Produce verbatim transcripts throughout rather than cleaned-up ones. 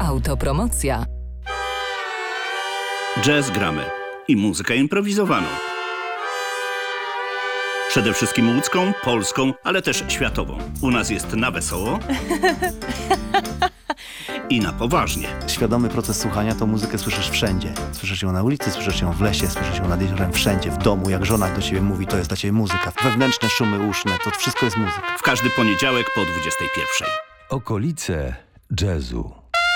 Autopromocja. Jazz gramy i muzykę improwizowaną. Przede wszystkim łódzką, polską, ale też światową. U nas jest na wesoło i na poważnie. Świadomy proces słuchania to muzykę słyszysz wszędzie. Słyszysz ją na ulicy, słyszysz ją w lesie, słyszysz ją nad jeziorem, wszędzie, w domu. Jak żona do ciebie mówi, to jest dla ciebie muzyka. Wewnętrzne szumy uszne, to wszystko jest muzyka. W każdy poniedziałek po dwudziestej pierwszej. Okolice jazzu.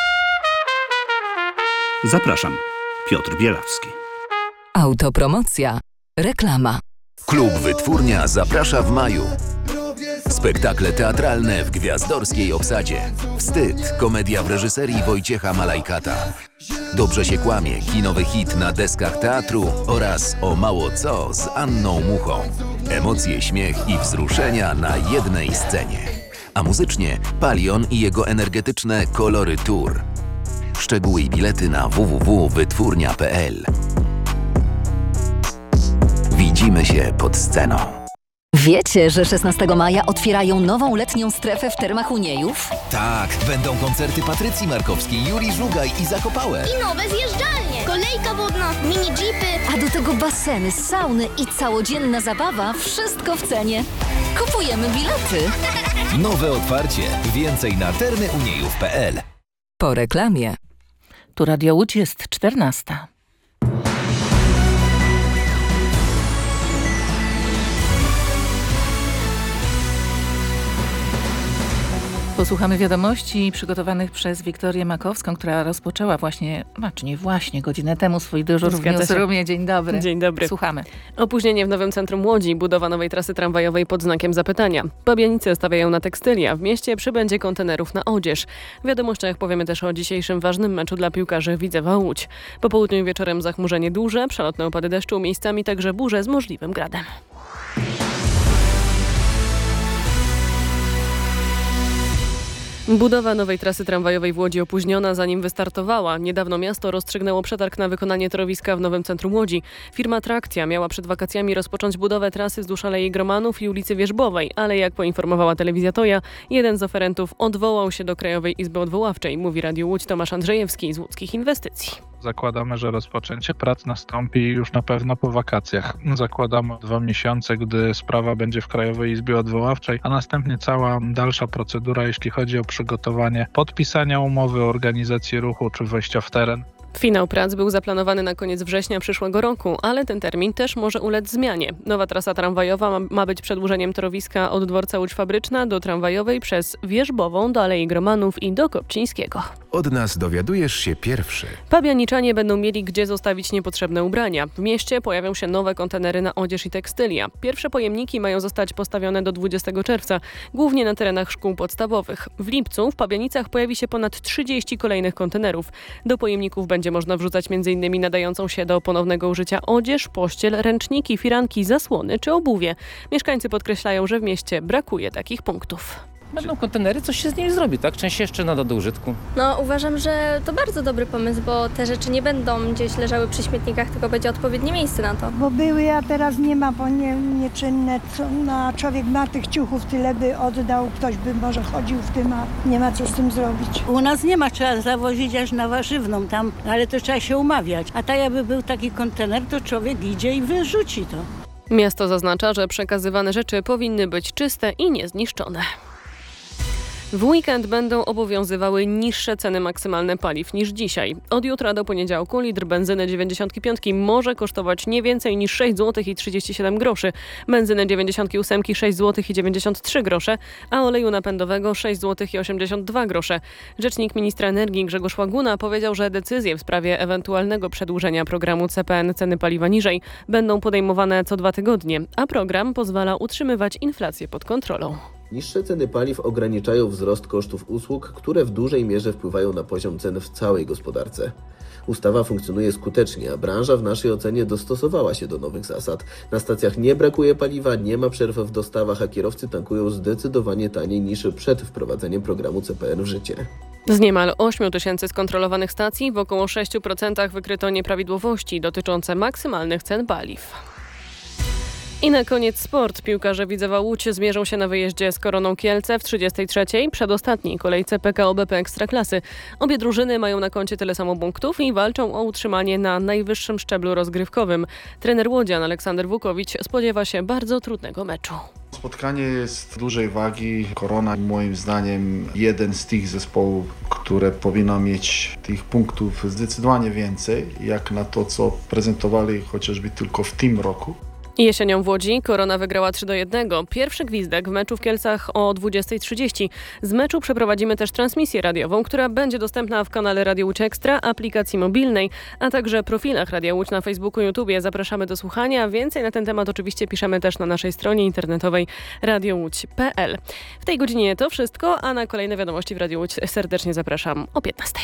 Zapraszam, Piotr Bielawski. Autopromocja. Reklama. Klub Wytwórnia zaprasza w maju. Spektakle teatralne w gwiazdorskiej obsadzie. Wstyd, komedia w reżyserii Wojciecha Malajkata. Dobrze się kłamie, kinowy hit na deskach teatru oraz O mało co z Anną Muchą. Emocje, śmiech i wzruszenia na jednej scenie. A muzycznie Palion i jego energetyczne Kolory Tour. Szczegóły i bilety na w w w kropka wytwórnia kropka p l. Widzimy się pod sceną. Wiecie, że szesnastego maja otwierają nową letnią strefę w Termach Uniejów? Tak, będą koncerty Patrycji Markowskiej, Juri Żugaj i Zakopałe. I nowe zjeżdżalnie, kolejka wodna, mini jeepy. A do tego baseny, sauny i całodzienna zabawa, wszystko w cenie. Kupujemy bilety. Nowe otwarcie. Więcej na termy uniejów kropka p l. Po reklamie. Tu Radio Łódź, jest czternasta. Posłuchamy wiadomości przygotowanych przez Wiktorię Makowską, która rozpoczęła właśnie, znaczy nie właśnie, godzinę temu swój dyżur w Newsroomie. Dzień dobry. Dzień dobry. Słuchamy. Opóźnienie w nowym centrum Łodzi, budowa nowej trasy tramwajowej pod znakiem zapytania. Pabianice stawiają na tekstylia, w mieście przybędzie kontenerów na odzież. W wiadomościach powiemy też o dzisiejszym ważnym meczu dla piłkarzy Widzewa Łódź. Po południu i wieczorem zachmurzenie duże, przelotne opady deszczu, miejscami także burze z możliwym gradem. Budowa nowej trasy tramwajowej w Łodzi opóźniona, zanim wystartowała. Niedawno miasto rozstrzygnęło przetarg na wykonanie torowiska w nowym centrum Łodzi. Firma Trakcja miała przed wakacjami rozpocząć budowę trasy wzdłuż Alei Gromanów i ulicy Wierzbowej, ale jak poinformowała telewizja Toja, jeden z oferentów odwołał się do Krajowej Izby Odwoławczej, mówi Radio Łódź Tomasz Andrzejewski z Łódzkich Inwestycji. Zakładamy, że rozpoczęcie prac nastąpi już na pewno po wakacjach. Zakładamy dwa miesiące, gdy sprawa będzie w Krajowej Izbie Odwoławczej, a następnie cała dalsza procedura, jeśli chodzi o przygotowanie podpisania umowy o organizacji ruchu czy wejścia w teren. Finał prac był zaplanowany na koniec września przyszłego roku, ale ten termin też może ulec zmianie. Nowa trasa tramwajowa ma, ma być przedłużeniem torowiska od dworca Łódź Fabryczna do Tramwajowej przez Wierzbową do Alei Gromanów i do Kopcińskiego. Od nas dowiadujesz się pierwszy. Pabianiczanie będą mieli gdzie zostawić niepotrzebne ubrania. W mieście pojawią się nowe kontenery na odzież i tekstylia. Pierwsze pojemniki mają zostać postawione do dwudziestego czerwca, głównie na terenach szkół podstawowych. W lipcu w Pabianicach pojawi się ponad trzydzieści kolejnych kontenerów. Do pojemników będzie można wrzucać między innymi nadającą się do ponownego użycia odzież, pościel, ręczniki, firanki, zasłony czy obuwie. Mieszkańcy podkreślają, że w mieście brakuje takich punktów. Będą kontenery, coś się z nich zrobi, tak? Część jeszcze nada do użytku. No uważam, że to bardzo dobry pomysł, bo te rzeczy nie będą gdzieś leżały przy śmietnikach, tylko będzie odpowiednie miejsce na to. Bo były, a teraz nie ma, bo nie, nieczynne. Co, no, człowiek ma tych ciuchów, tyle by oddał, ktoś by może chodził w tym, a nie ma co z tym zrobić. U nas nie ma, trzeba zawozić aż na warzywną tam, ale to trzeba się umawiać. A tak jakby był taki kontener, to człowiek idzie i wyrzuci to. Miasto zaznacza, że przekazywane rzeczy powinny być czyste i niezniszczone. W weekend będą obowiązywały niższe ceny maksymalne paliw niż dzisiaj. Od jutra do poniedziałku litr benzyny dziewięćdziesiąt pięć może kosztować nie więcej niż sześć złotych i trzydzieści siedem groszy, benzyny dziewięćdziesiąt osiem sześć złotych i dziewięćdziesiąt trzy grosze, a oleju napędowego sześć złotych i osiemdziesiąt dwa grosze. Rzecznik ministra energii Grzegorz Łaguna powiedział, że decyzje w sprawie ewentualnego przedłużenia programu C P N ceny paliwa niżej będą podejmowane co dwa tygodnie, a program pozwala utrzymywać inflację pod kontrolą. Niższe ceny paliw ograniczają wzrost kosztów usług, które w dużej mierze wpływają na poziom cen w całej gospodarce. Ustawa funkcjonuje skutecznie, a branża w naszej ocenie dostosowała się do nowych zasad. Na stacjach nie brakuje paliwa, nie ma przerw w dostawach, a kierowcy tankują zdecydowanie taniej niż przed wprowadzeniem programu C P N w życie. Z niemal ośmiu tysięcy skontrolowanych stacji w około sześć procent wykryto nieprawidłowości dotyczące maksymalnych cen paliw. I na koniec sport. Piłkarze Widzewa Łódź zmierzą się na wyjeździe z Koroną Kielce w trzydziestej trzeciej przedostatniej kolejce P K O B P Ekstraklasy. Obie drużyny mają na koncie tyle samo punktów i walczą o utrzymanie na najwyższym szczeblu rozgrywkowym. Trener łodzian Aleksander Wukowicz spodziewa się bardzo trudnego meczu. Spotkanie jest dużej wagi. Korona moim zdaniem jeden z tych zespołów, które powinno mieć tych punktów zdecydowanie więcej, jak na to, co prezentowali chociażby tylko w tym roku. Jesienią w Łodzi Korona wygrała trzy do jednego. Pierwszy gwizdek w meczu w Kielcach o dwudziestej trzydzieści. Z meczu przeprowadzimy też transmisję radiową, która będzie dostępna w kanale Radio Łódź Ekstra, aplikacji mobilnej, a także profilach Radia Łódź na Facebooku i YouTubie. Zapraszamy do słuchania. Więcej na ten temat oczywiście piszemy też na naszej stronie internetowej radio łódź kropka p l. W tej godzinie to wszystko, a na kolejne wiadomości w Radio Łódź serdecznie zapraszam o piętnastej.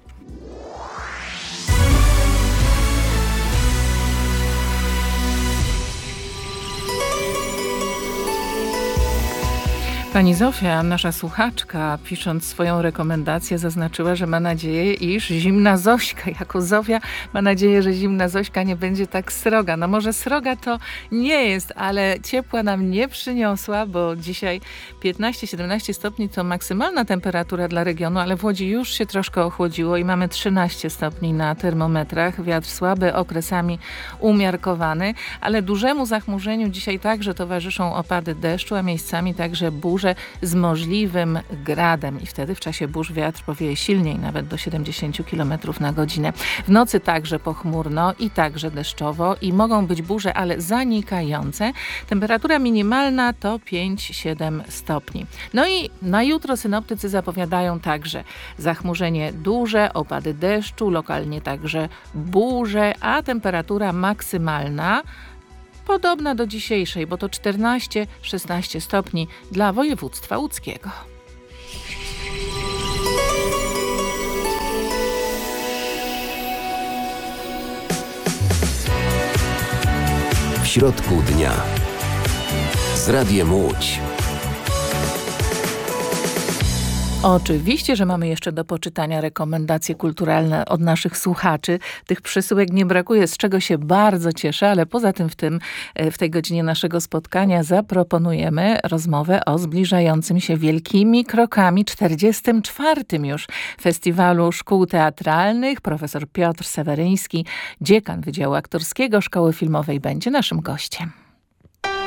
Pani Zofia, nasza słuchaczka, pisząc swoją rekomendację, zaznaczyła, że ma nadzieję, iż zimna Zośka, jako Zofia, ma nadzieję, że zimna Zośka nie będzie tak sroga. No może sroga to nie jest, ale ciepła nam nie przyniosła, bo dzisiaj piętnaście siedemnaście stopni to maksymalna temperatura dla regionu, ale w Łodzi już się troszkę ochłodziło i mamy trzynaście stopni na termometrach. Wiatr słaby, okresami umiarkowany, ale dużemu zachmurzeniu dzisiaj także towarzyszą opady deszczu, a miejscami także burze z możliwym gradem i wtedy w czasie burz wiatr powieje silniej, nawet do siedemdziesiąt kilometrów na godzinę. W nocy także pochmurno i także deszczowo i mogą być burze, ale zanikające. Temperatura minimalna to pięć siedem stopni. No i na jutro synoptycy zapowiadają także zachmurzenie duże, opady deszczu, lokalnie także burze, a temperatura maksymalna podobna do dzisiejszej, bo to czternaście szesnaście stopni dla województwa łódzkiego. W środku dnia z Radiem Łódź. Oczywiście, że mamy jeszcze do poczytania rekomendacje kulturalne od naszych słuchaczy. Tych przesyłek nie brakuje, z czego się bardzo cieszę, ale poza tym w, tym, w tej godzinie naszego spotkania zaproponujemy rozmowę o zbliżającym się wielkimi krokami czterdziestym czwartym już Festiwalu Szkół Teatralnych. Profesor Piotr Seweryński, dziekan Wydziału Aktorskiego Szkoły Filmowej, będzie naszym gościem.